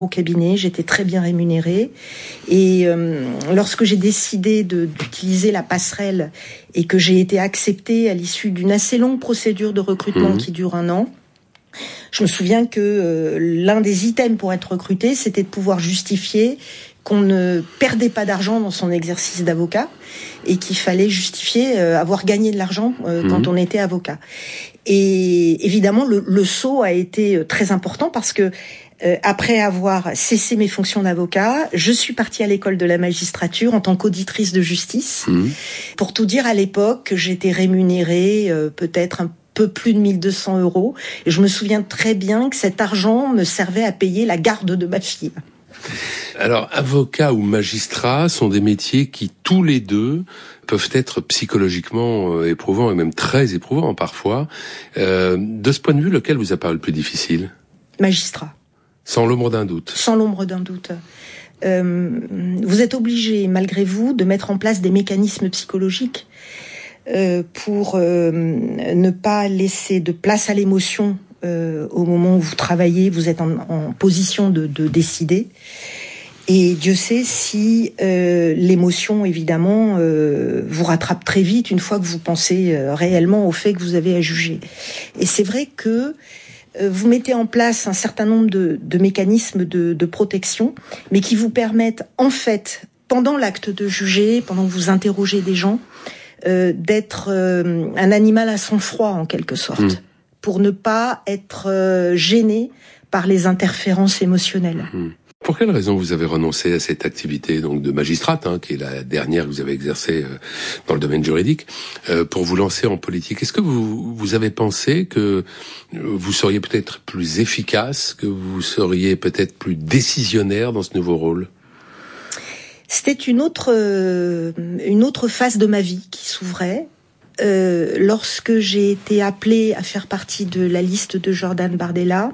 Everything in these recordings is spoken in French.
au cabinet, j'étais très bien rémunérée. Et lorsque j'ai décidé d'utiliser la passerelle et que j'ai été acceptée à l'issue d'une assez longue procédure de recrutement qui dure 1 an, je me souviens que l'un des items pour être recruté, c'était de pouvoir justifier qu'on ne perdait pas d'argent dans son exercice d'avocat et qu'il fallait justifier avoir gagné de l'argent quand on était avocat. Et évidemment, le saut a été très important parce que après avoir cessé mes fonctions d'avocat, je suis partie à l'école de la magistrature en tant qu'auditrice de justice. Pour tout dire, à l'époque, j'étais rémunérée peut-être un peu plus de 1 200 €. Et je me souviens très bien que cet argent me servait à payer la garde de ma fille. Alors, avocat ou magistrat sont des métiers qui, tous les deux, peuvent être psychologiquement éprouvants et même très éprouvants parfois. De ce point de vue, lequel vous a paru le plus difficile ? Magistrat. Sans l'ombre d'un doute. Sans l'ombre d'un doute. Vous êtes obligé, malgré vous, de mettre en place des mécanismes psychologiques pour ne pas laisser de place à l'émotion au moment où vous travaillez. Vous êtes en position de décider. Et Dieu sait si l'émotion, évidemment, vous rattrape très vite une fois que vous pensez réellement au fait que vous avez à juger. Et c'est vrai que vous mettez en place un certain nombre de mécanismes de protection, mais qui vous permettent, en fait, pendant l'acte de juger, pendant que vous interrogez des gens, d'être un animal à sang-froid, en quelque sorte, pour ne pas être gêné par les interférences émotionnelles. Pour quelle raison vous avez renoncé à cette activité donc de magistrate, qui est la dernière que vous avez exercée dans le domaine juridique, pour vous lancer en politique ? Est-ce que vous avez pensé que vous seriez peut-être plus efficace, que vous seriez peut-être plus décisionnaire dans ce nouveau rôle ? C'était une autre phase de ma vie qui s'ouvrait. Lorsque j'ai été appelée à faire partie de la liste de Jordan Bardella,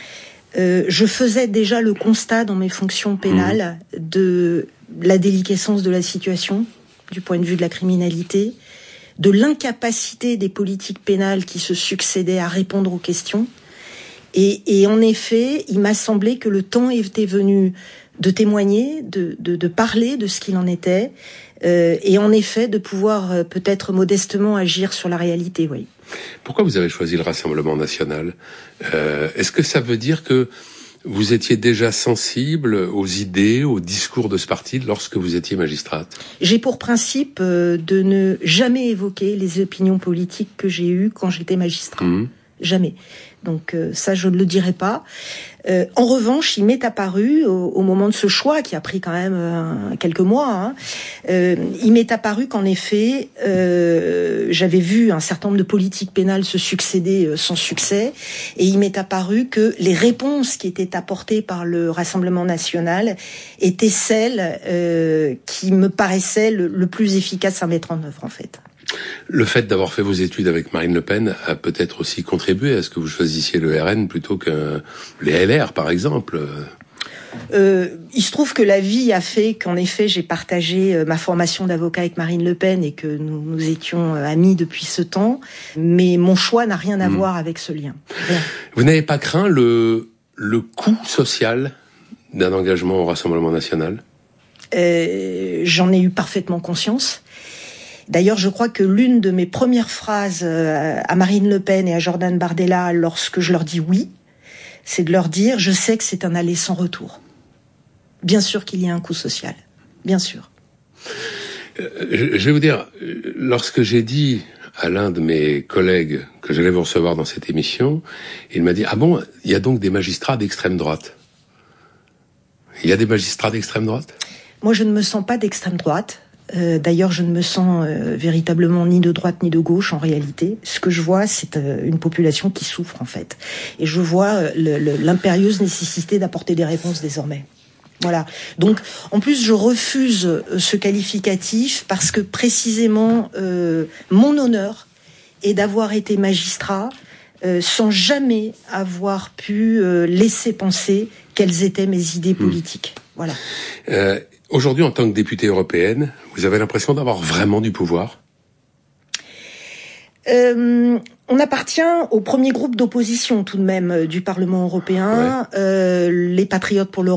je faisais déjà le constat dans mes fonctions pénales de la déliquescence de la situation, du point de vue de la criminalité, de l'incapacité des politiques pénales qui se succédaient à répondre aux questions. Et en effet, il m'a semblé que le temps était venu de témoigner, de parler de ce qu'il en était, et en effet de pouvoir peut-être modestement agir sur la réalité, oui. Pourquoi vous avez choisi le Rassemblement national ? Est-ce que ça veut dire que vous étiez déjà sensible aux idées, aux discours de ce parti lorsque vous étiez magistrate ? J'ai pour principe de ne jamais évoquer les opinions politiques que j'ai eues quand j'étais magistrat. Jamais. Donc ça, je ne le dirai pas. En revanche, il m'est apparu, au moment de ce choix, qui a pris quand même quelques mois, il m'est apparu qu'en effet, j'avais vu un certain nombre de politiques pénales se succéder sans succès, et il m'est apparu que les réponses qui étaient apportées par le Rassemblement national étaient celles qui me paraissaient le plus efficaces à mettre en œuvre, en fait. Le fait d'avoir fait vos études avec Marine Le Pen a peut-être aussi contribué à ce que vous choisissiez le RN plutôt que les LR, par exemple. Il se trouve que la vie a fait qu'en effet, j'ai partagé ma formation d'avocat avec Marine Le Pen et que nous étions amis depuis ce temps. Mais mon choix n'a rien à voir avec ce lien. Rien. Vous n'avez pas craint le coût social d'un engagement au Rassemblement national ? J'en ai eu parfaitement conscience. D'ailleurs, je crois que l'une de mes premières phrases à Marine Le Pen et à Jordan Bardella, lorsque je leur dis oui, c'est de leur dire « je sais que c'est un aller sans retour ». Bien sûr qu'il y a un coût social, bien sûr. Je vais vous dire, lorsque j'ai dit à l'un de mes collègues que j'allais vous recevoir dans cette émission, il m'a dit « ah bon, il y a donc des magistrats d'extrême droite ». Il y a des magistrats d'extrême droite ? Moi, je ne me sens pas d'extrême droite. D'ailleurs, je ne me sens véritablement ni de droite ni de gauche en réalité. Ce que je vois, c'est une population qui souffre en fait. Et je vois l'impérieuse nécessité d'apporter des réponses désormais. Voilà. Donc, en plus, je refuse ce qualificatif parce que précisément, mon honneur est d'avoir été magistrat sans jamais avoir pu laisser penser quelles étaient mes idées politiques. Voilà. Aujourd'hui, en tant que députée européenne, vous avez l'impression d'avoir vraiment du pouvoir ? On appartient au premier groupe d'opposition tout de même du Parlement européen, les Patriotes pour l'Europe.